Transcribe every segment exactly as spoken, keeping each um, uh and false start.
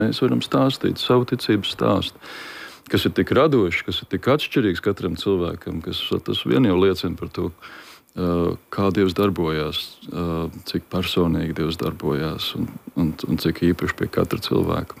Mēs varam stāstīt savu ticības stāstu, kas ir tik radošs, kas ir tik atšķirīgs katram cilvēkam, kas tas vien jau liecina par to, kā Dievs darbojās, cik personīgi Dievs darbojās un, un, un cik īpaši pie katra cilvēka.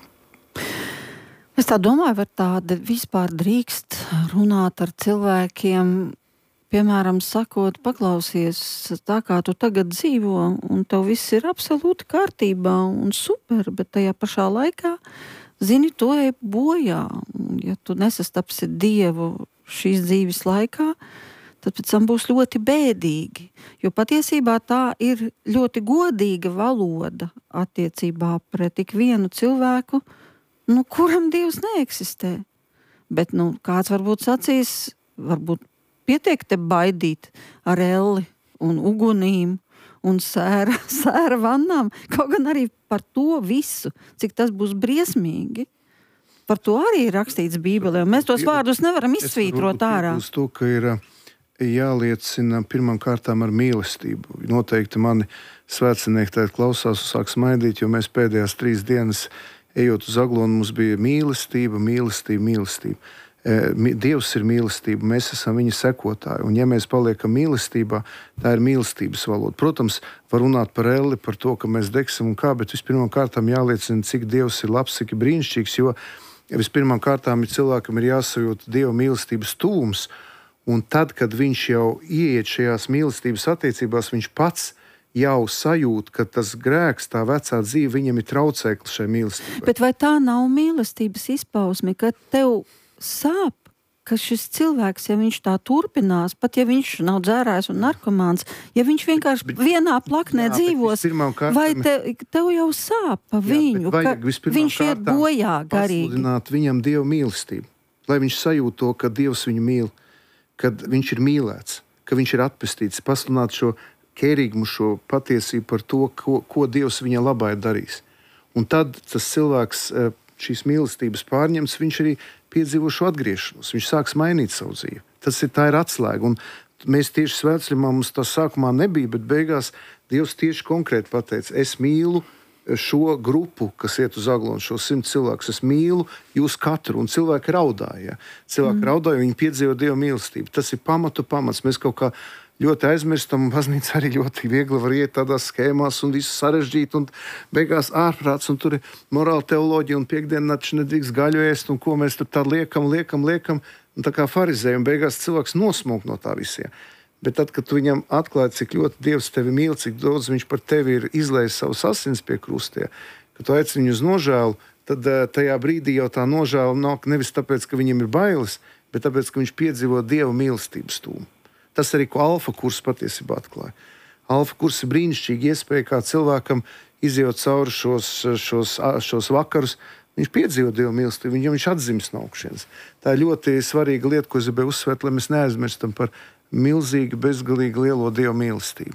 Es tā domāju, vai tāda vispār drīkst runāt ar cilvēkiem, piemēram, sakot, paklausies tā, kā tu tagad dzīvo, un tev viss ir absolūti kārtībā un super, bet tajā pašā laikā, zini, to ej bojā. Ja tu nesastapsi Dievu šīs dzīves laikā, tad pēc tam būs ļoti bēdīgi. Jo patiesībā tā ir ļoti godīga valoda attiecībā pret tik vienu cilvēku, nu, kuram Dievs neeksistē. Bet, nu, kāds varbūt sacīs, varbūt pietiek te baidīt ar elli un ugunīm un sēra, sēra vannām, kaut gan arī par to visu, cik tas būs briesmīgi. Par to arī ir rakstīts Bībelē, un mēs tos vārdus nevaram izsvītrot ārā. Es to, ka ir jāliecina pirmām kārtām ar mīlestību. Noteikti mani svētcinieki tagad klausās un sāk smaidīt, jo mēs pēdējās trīs dienas ejot uz Aglonu, mums bija mīlestība, mīlestība, mīlestība. Dievs ir mīlestība, mēs esam viņa sekotāji. Un ja mēs paliekam mīlestībā, tā ir mīlestības valoda. Protams, var runāt par elli, par to, ka mēs degsim un kā, bet vispirmām kārtām jāliecina, cik Dievs ir labs, cik ir brīnišķīgs, jo vispirmām kārtām ir cilvēkam ir jāsajūt Dieva mīlestības tūms, un tad, kad viņš jau ieiet šajās mīlestības attiecībās, viņš pats jau sajūt, ka tas grēks, tā vecā dzīve, viņam ir traucēkli šai mīlestībai. Bet vai tā nav mīlestības izpausme, ka tev sāp, ka šis cilvēks, ja viņš tā turpinās, pat ja viņš nav dzērājs un narkomāns, ja viņš vienkārši bet, vienā plaknē jā, dzīvos, kārtam, vai te, tev jau sāp pa viņu, jā, ka viņš iet bojā garīgi? Pasludināt viņam Dieva mīlestību, lai viņš sajūt to, ka Dievs viņu mīl, kad viņš ir mīlēts, ka viņš ir atpestīts, pasludināt šo kērīgumu, šo patiesību par to, ko, ko Dievs viņa labā ir darījis. Un tad tas cilvēks šīs mīlestības pārņems, viņš arī piedzīvo šo atgriešanos, viņš sāks mainīt savu dzīvi. Tas ir, tā ir atslēga. Un mēs tieši svētceļā, mums tas sākumā nebija, bet beigās Dievs tieši konkrēti pateica, es mīlu šo grupu, kas iet uz Aglonu, šo simt cilvēkus, es mīlu jūs katru, un cilvēki raudāja. Cilvēki mm. raudāja, viņi piedzīvo Dieva mīlestību. Tas ir pamatu pamats. Mēs kaut kā ļoti aizmirstam, un baznīca arī ļoti viegli var iet tādās schēmās un visu sarežģīt, un beigās ārprāts, un tur ir morāla teoloģija, un piekdiennaču nedrīkst gaļu ēst, un ko mēs tur tā liekam, liekam, liekam, un tā kā farizēji, un beigās cilvēks nosmūk no tā visiem. Bet tad, kad tu viņam atklāji, cik ļoti Dievs tevi mīl, cik daudz viņš par tevi ir izlējis savus asins pie krustiem, kad tu aicini viņu uz nožēlu, tad tajā brīdī jau tā nožēla nāk nevis tāpēc, ka viņam ir bailes, bet tāpēc, ka viņš piedzīvo Dieva mīlestības tūmu. Tas arī, ko alfa kurs patiesībā atklāja. Alfa kurs ir brīnišķīgi iespēja kā cilvēkam izjūt cauri šos, šos, šos vakarus. Viņš piedzīvo Dieva mīlestību, viņam viņš atzīmes no augšienes. Tā ir ļoti svarīga lieta, ko es gribēju uzsvērt, lai mēs neaizmirstam par milzīgi, bezgalīgi lielo Dieva mīlestību.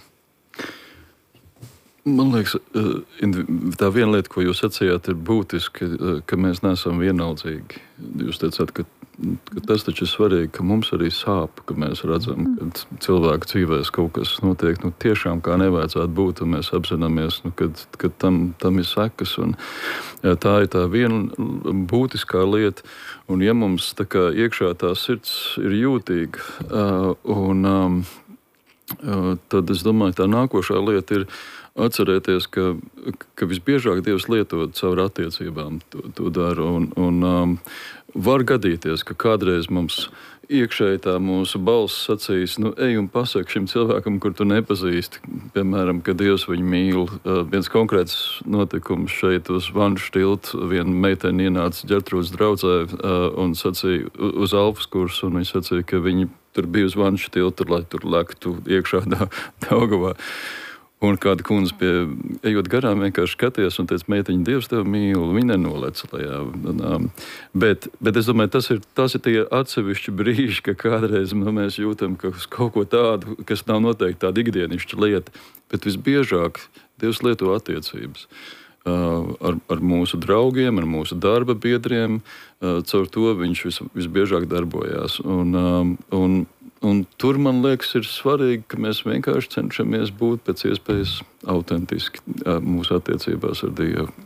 Man liekas, tā viena lieta, ko jūs sacījāt, ir būtiski, ka mēs neesam vienaldzīgi. Jūs teicāt, ka, ka tas taču ir svarīgi, ka mums arī sāp, ka mēs redzam, ka cilvēku dzīvēs kaut kas notiek, nu, tiešām kā nevajadzētu būt, un mēs apzināmies, nu, ka, ka tam, tam ir sekas. Un, jā, tā ir tā viena būtiskā lieta, un ja mums tā kā iekšā tā sirds ir jūtīga, un tad es domāju, tā nākošā lieta ir atcerēties, ka, ka visbiežāk Dievs lieto caur attiecībām to, to dara. Un, un um, var gadīties, ka kādreiz mums iekšēji tā mūsu balss sacīs, nu, ej un pasaki šim cilvēkam, kur tu nepazīsti. Piemēram, ka Dievs viņu mīl. Uh, viens konkrēts notikums šeit uz Vanšu tiltu. Viena meitene ienāca Ģertrūdas draudzē uh, un sacīja uz Alfas kursu, un viņa sacīja, ka viņi tur bija uz Vanšu tiltu, lai tur lektu iekšā Daugavā. Un kāda kundze, pie, ejot garām, vienkārši skatījās un teica, meitiņa, Dievs tevi mīl, viņa nenolec lejā. Bet, bet es domāju, tas ir, tas ir tie atsevišķi brīži, ka kādreiz nu, mēs jūtam ka kaut ko tādu, kas nav noteikti tāda ikdienišķa lieta, bet visbiežāk Dievs lieto attiecības. Ar, ar mūsu draugiem, ar mūsu darba biedriem, caur to viņš vis, visbiežāk darbojās. Un, un, un tur, man liekas, ir svarīgi, ka mēs vienkārši cenšamies būt pēc iespējas autentiski mūsu attiecībās ar Dievu.